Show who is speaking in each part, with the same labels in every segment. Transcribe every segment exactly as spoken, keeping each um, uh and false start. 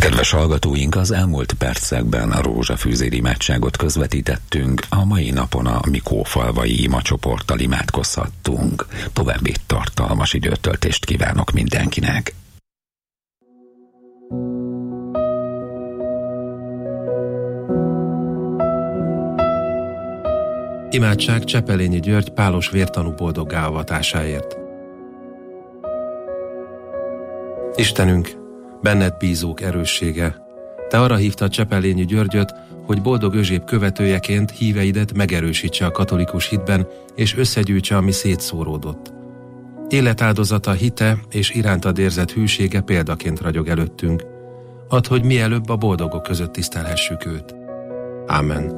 Speaker 1: Kedves hallgatóink, az elmúlt percekben a rózsafűzér imádságot közvetítettünk, a mai napon a Mikófalvai imacsoporttal imádkozhattunk. További tartalmas időtöltést kívánok mindenkinek!
Speaker 2: Imádság Csepelényi György pálos vértanú boldoggá avatásáért. Istenünk, benned bízók erőssége, te arra hívtad Csepelényi Györgyöt, hogy boldog Özséb követőjeként híveidet megerősítse a katolikus hitben, és összegyűjtse, ami szétszóródott. Életáldozata, hite és irántad érzett hűsége példaként ragyog előttünk. Add, hogy mielőbb a boldogok között tisztelhessük őt. Ámen.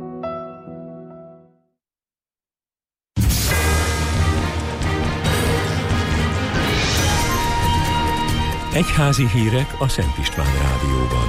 Speaker 3: Egyházi hírek a Szent István Rádióban.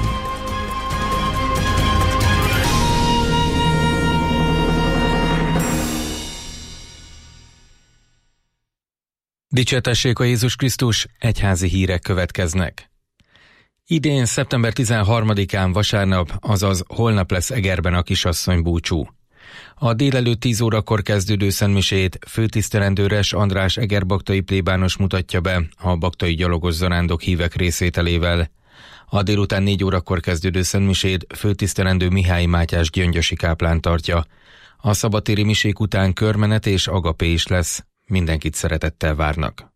Speaker 4: Dicsértessék a Jézus Krisztus, egyházi hírek következnek. Idén szeptember tizenharmadikán vasárnap, azaz holnap lesz Egerben a kisasszony búcsú. A délelőtt tíz órakor kezdődő szentmisét főtisztelendőres András egerbaktai plébános mutatja be a baktai gyalogos zarándok hívek részvételével. A délután négy órakor kezdődő szentmisét főtisztelendő Mihály Mátyás gyöngyösi káplán tartja. A szabadtéri misék után körmenet és agapé is lesz. Mindenkit szeretettel várnak.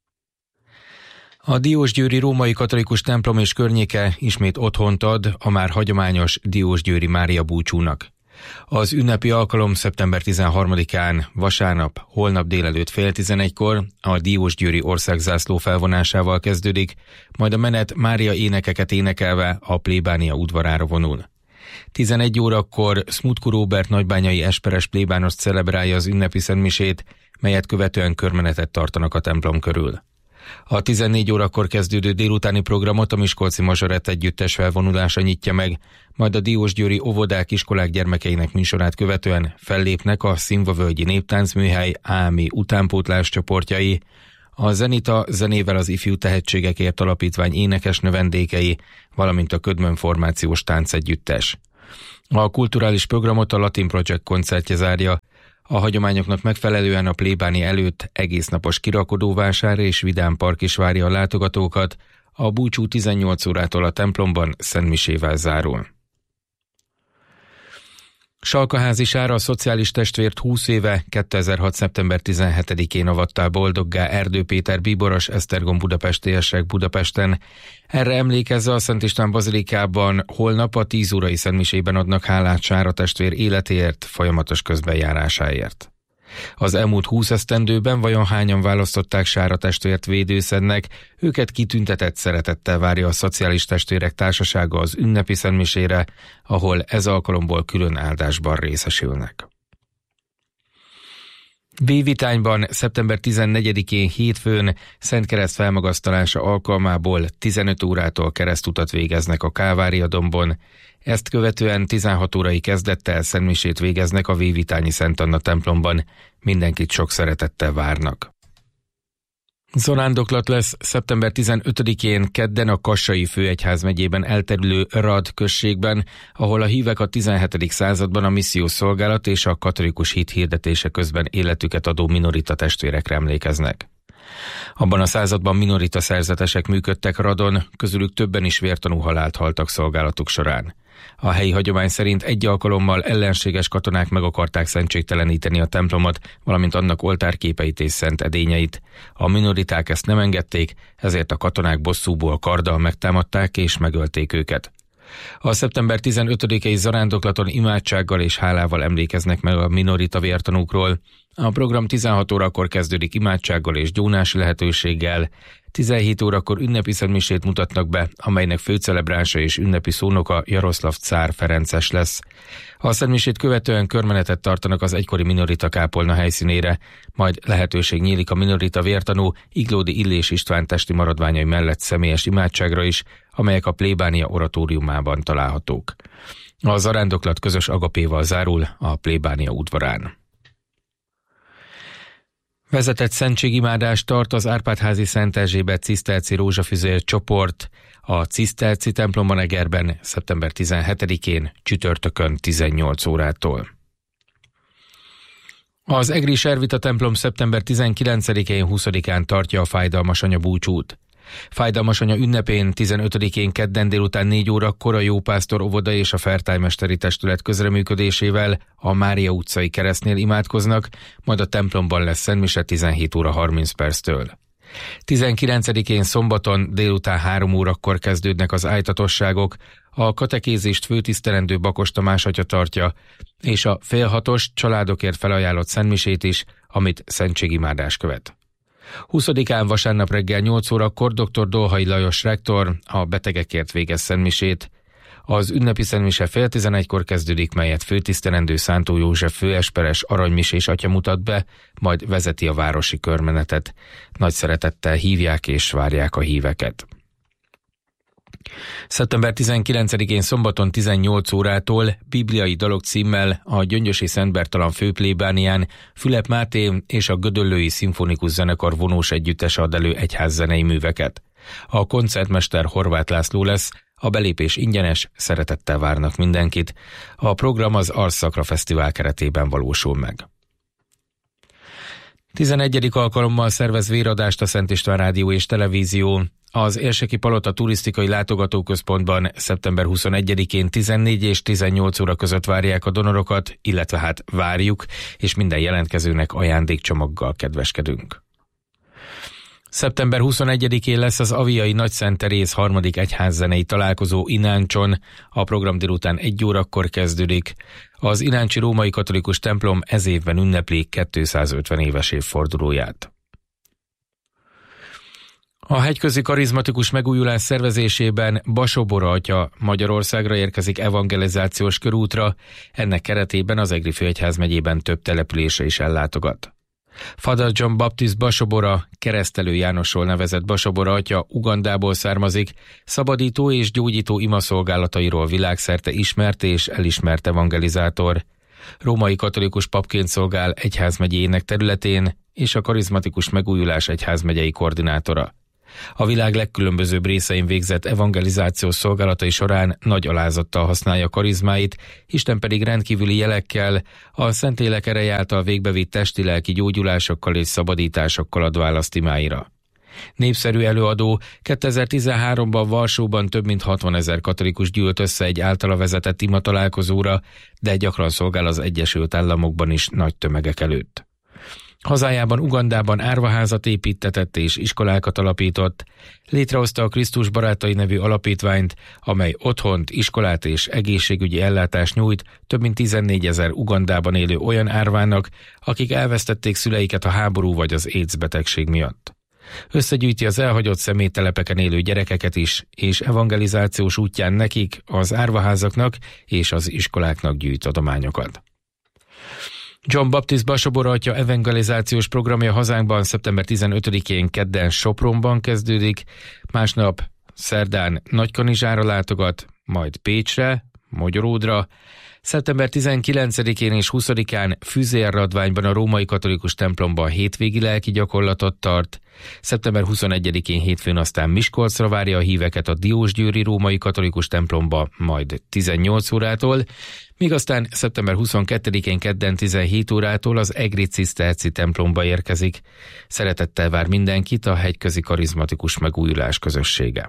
Speaker 4: A diósgyőri római katolikus templom és környéke ismét otthont ad a már hagyományos Diósgyőri Mária búcsúnak. Az ünnepi alkalom szeptember tizenharmadikán, vasárnap, holnap délelőtt fél tizenegykor a diósgyőri országzászló felvonásával kezdődik, majd a menet Mária énekeket énekelve a plébánia udvarára vonul. tizenegy órakor Smutku Róbert nagybányai esperes plébános celebrálja az ünnepi szentmisét, melyet követően körmenetet tartanak a templom körül. A tizennégy órakor kezdődő délutáni programot a Miskolci Mazsorett együttes felvonulása nyitja meg, majd a diósgyőri óvodák iskolák gyermekeinek műsorát követően fellépnek a Színvavölgyi Néptáncműhely á em i utánpótlás csoportjai, a Zenita zenével az Ifjú Tehetségekért Alapítvány énekes növendékei, valamint a Ködmön formációs táncegyüttes. A kulturális programot a Latin Project koncertje zárja. A hagyományoknak megfelelően a plébáni előtt egésznapos kirakodóvásár és vidám park is várja a látogatókat, a búcsú tizennyolc órától a templomban szentmisével zárul. Salkaházi Sára a szociális testvért húsz éve, kétezer-hat. szeptember tizenhetedikén avatta boldoggá Erdő Péter bíboros Esztergom budapestiesek Budapesten. Erre emlékezve a Szent István bazilikában holnap a tíz órai szentmisében adnak hálát Sára testvér életéért, folyamatos közbenjárásáért. Az elmúlt húsz esztendőben vajon hányan választották Sára testvért védőszednek, őket kitüntetett szeretettel várja a Szociális Testvérek Társasága az ünnepi szentmisére, ahol ez alkalomból külön áldásban részesülnek. Bévitányban szeptember tizennegyedikén hétfőn Szentkereszt felmagasztalása alkalmából tizenöt órától keresztutat végeznek a Kálvária-dombon, ezt követően tizenhat órai kezdettel szentmisét végeznek a Bévitányi Szent Anna templomban, mindenkit sok szeretettel várnak. Zarándoklat lesz szeptember tizenötödikén kedden a Kassai Főegyházmegyében elterülő Rad községben, ahol a hívek a tizenhetedik században a missziós szolgálat és a katolikus hit hirdetése közben életüket adó minorita testvérekre emlékeznek. Abban a században minorita szerzetesek működtek Radon, közülük többen is vértanú halált haltak szolgálatuk során. A helyi hagyomány szerint egy alkalommal ellenséges katonák meg akarták szentségteleníteni a templomot, valamint annak oltárképeit és szent edényeit. A minoriták ezt nem engedték, ezért a katonák bosszúból karddal megtámadták és megölték őket. A szeptember tizenötödikei zarándoklaton imádsággal és hálával emlékeznek meg a minorita vértanúkról. A program tizenhat órakor kezdődik imádsággal és gyónási lehetőséggel, tizenhét órakor ünnepi szentmisét mutatnak be, amelynek főcelebránsa és ünnepi szónoka Jaroszlav cár Ferences lesz. A szentmisét követően körmenetet tartanak az egykori minorita kápolna helyszínére, majd lehetőség nyílik a minorita vértanú Iglódi Illés István testi maradványai mellett személyes imádságra is, amelyek a plébánia oratóriumában találhatók. A zarándoklat közös agapéval zárul a plébánia udvarán. Vezetett szentségimádást tart az Árpád-házi Szent Erzsébet ciszterci rózsafűzér csoport. a Ciszterci templomban Egerben szeptember tizenhetedikén csütörtökön tizennyolc órától. Az egri Servita templom szeptember tizenkilencedikén huszadikán tartja a Fájdalmas Anya búcsút. Fájdalmas Anya ünnepén tizenötödikén kedden délután négy órakor a Jópásztor óvoda és a Fertájmesteri Testület közreműködésével a Mária utcai keresztnél imádkoznak, majd a templomban lesz szentmise tizenhét óra harminc perctől. tizenkilencedikén szombaton délután három órakor kezdődnek az ájtatosságok, a katekézist főtisztelendő Bakos Tamás atya tartja, és a fél hatos családokért felajánlott szentmisét is, amit szentségimádás követ. huszadikán vasárnap reggel nyolc órakor dr. Dolhai Lajos rektor a betegekért végez szentmisét. Az ünnepi szentmise fél tizenegykor kezdődik, melyet főtisztelendő Szántó József főesperes aranymisés atya mutat be, majd vezeti a városi körmenetet. Nagy szeretettel hívják és várják a híveket. szeptember tizenkilencedikén szombaton tizennyolc órától bibliai dalok címmel a Gyöngyösi Szent Bertalan főplébánián Fülep Máté és a Gödöllői Szimfonikus Zenekar vonós együttese ad elő egyházzenei műveket. A koncertmester Horváth László lesz, a belépés ingyenes, szeretettel várnak mindenkit. A program az Arszakra Fesztivál keretében valósul meg. tizenegyedik alkalommal szervez véradást a Szent István Rádió és Televízió. Az Érseki Palota Turisztikai Látogatóközpontban szeptember huszonegyedikén tizennégy és tizennyolc óra között várják a donorokat, illetve hát várjuk, és minden jelentkezőnek ajándékcsomaggal kedveskedünk. szeptember huszonegyedikén lesz az aviai Nagyszent Teréz harmadik egyházzenei találkozó Ináncson, a program délután egy órakor kezdődik. Az ináncsi római katolikus templom ez évben ünnepli kétszázötven éves évfordulóját. A hegyközi karizmatikus megújulás szervezésében Basobora atya Magyarországra érkezik evangelizációs körútra, ennek keretében az Egri főegyházmegyében több települése is ellátogat. Father John Baptist Basobora, Keresztelő Jánosról nevezett Basobora atya Ugandából származik, szabadító és gyógyító imaszolgálatairól világszerte ismert és elismert evangelizátor. Római katolikus papként szolgál egyházmegyének területén, és a karizmatikus megújulás egyházmegyei koordinátora. A világ legkülönbözőbb részein végzett evangelizációs szolgálatai során nagy alázattal használja karizmáit, Isten pedig rendkívüli jelekkel, a Szentlélek ereje által végbevitt testi-lelki gyógyulásokkal és szabadításokkal ad választ imáira. Népszerű előadó, kétezer-tizenháromban Varsóban több mint hatvanezer katolikus gyűlt össze egy általa vezetett ima találkozóra, de gyakran szolgál az Egyesült Államokban is nagy tömegek előtt. Hazájában, Ugandában árvaházat építtetett és iskolákat alapított, létrehozta a Krisztus Barátai nevű alapítványt, amely otthont, iskolát és egészségügyi ellátást nyújt több mint tizennégyezer Ugandában élő olyan árvának, akik elvesztették szüleiket a háború vagy az AIDS betegség miatt. Összegyűjti az elhagyott személytelepeken élő gyerekeket is, és evangelizációs útján nekik, az árvaházaknak és az iskoláknak gyűjt adományokat. John Baptist Basobora atya evangelizációs programja hazánkban szeptember tizenötödikén kedden Sopronban kezdődik, másnap szerdán Nagykanizsára látogat, majd Pécsre, Magyaródra, szeptember tizenkilencedikén és huszadikán Füzérradványban a római katolikus templomban hétvégi lelki gyakorlatot tart, szeptember huszonegyedikén hétfőn aztán Miskolcra várja a híveket a Diósgyőri római katolikus templomba, majd tizennyolc órától, míg aztán szeptember huszonkettedikén kedden tizenhét órától az Egri Ciszterci templomba érkezik. Szeretettel vár mindenkit a hegyközi karizmatikus megújulás közössége.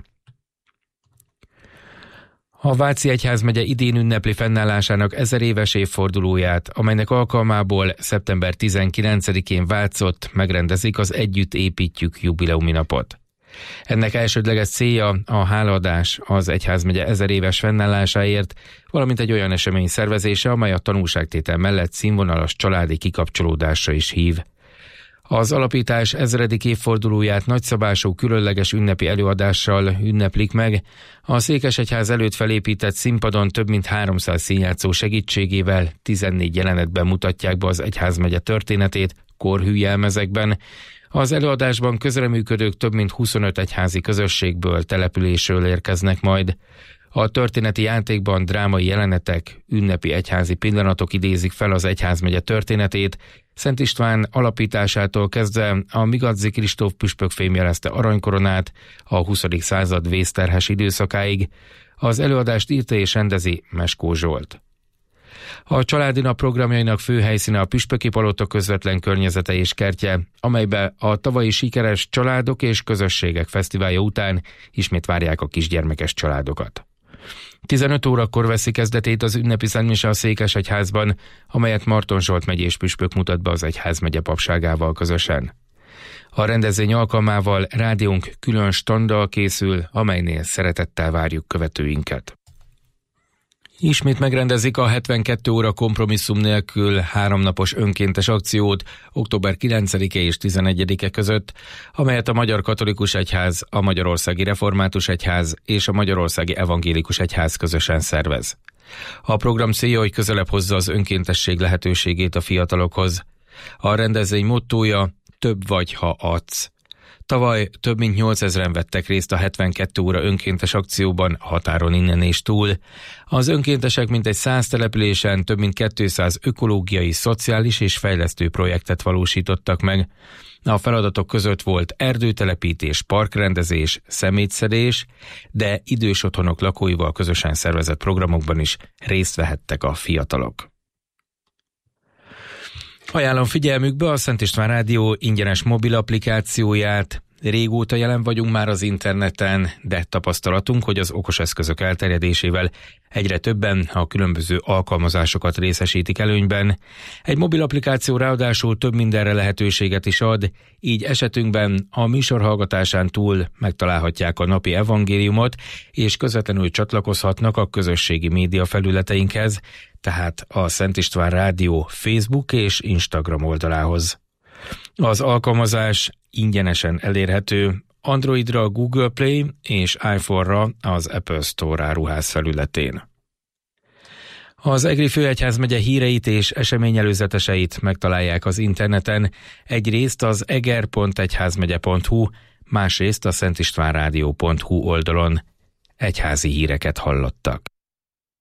Speaker 4: A Váci Egyházmegye idén ünnepli fennállásának ezer éves évfordulóját, amelynek alkalmából szeptember tizenkilencedikén Vácott megrendezik az Együtt építjük jubileumi napot. Ennek elsődleges célja a hálaadás az egyházmegye ezer éves fennállásáért, valamint egy olyan esemény szervezése, amely a tanúságtétel mellett színvonalas családi kikapcsolódásra is hív. Az alapítás ezredik évfordulóját nagyszabású különleges ünnepi előadással ünneplik meg. A Székesegyház előtt felépített színpadon több mint háromszáz színjátszó segítségével tizennégy jelenetben mutatják be az egyházmegye történetét korhű jelmezekben. Az előadásban közreműködők több mint huszonöt egyházi közösségből, településről érkeznek majd. A történeti játékban drámai jelenetek, ünnepi egyházi pillanatok idézik fel az egyházmegye történetét. Szent István alapításától kezdve a Migadzi Kristóf püspök fémjelezte aranykoronát a huszadik század vészterhes időszakáig. Az előadást írta és rendezi Meskó Zsolt. A Családi Nap programjainak fő helyszíne a Püspöki Palota közvetlen környezete és kertje, amelybe a tavalyi sikeres Családok és Közösségek Fesztiválja után ismét várják a kisgyermekes családokat. tizenöt órakor veszi kezdetét az ünnepi szentmise a Székesegyházban, amelyet Marton Zsolt megyés püspök mutat be az egyházmegye papságával közösen. A rendezvény alkalmával rádiónk külön standal készül, amelynél szeretettel várjuk követőinket. Ismét megrendezik a hetvenkét óra kompromisszum nélkül háromnapos önkéntes akciót október kilencedike és tizenegyedike között, amelyet a Magyar Katolikus Egyház, a Magyarországi Református Egyház és a Magyarországi Evangélikus Egyház közösen szervez. A program célja, hogy közelebb hozza az önkéntesség lehetőségét a fiatalokhoz. A rendezvény mottója: több vagy, ha adsz. Tavaly több mint nyolcezren vettek részt a hetvenkét óra önkéntes akcióban határon innen és túl. Az önkéntesek mintegy száz településen több mint kétszáz ökológiai, szociális és fejlesztő projektet valósítottak meg. A feladatok között volt erdőtelepítés, parkrendezés, szemétszedés, de idős otthonok lakóival közösen szervezett programokban is részt vehettek a fiatalok. Ajánlom figyelmükbe a Szent István Rádió ingyenes mobil applikációját. Régóta jelen vagyunk már az interneten, de tapasztalatunk, hogy az okos eszközök elterjedésével egyre többen a különböző alkalmazásokat részesítik előnyben. Egy mobil applikáció ráadásul több mindenre lehetőséget is ad, így esetünkben a műsor hallgatásán túl megtalálhatják a napi evangéliumot, és közvetlenül csatlakozhatnak a közösségi média felületeinkhez, tehát a Szent István Rádió Facebook és Instagram oldalához. Az alkalmazás ingyenesen elérhető Androidra a Google Play és iPhone-ra az Apple Store áruház felületén. Az Egri Főegyházmegye híreit és eseményelőzeteseit megtalálják az interneten, egyrészt az eger pont egyházmegye pont hu, másrészt a szentistvánrádió pont hu oldalon. Egyházi híreket hallottak.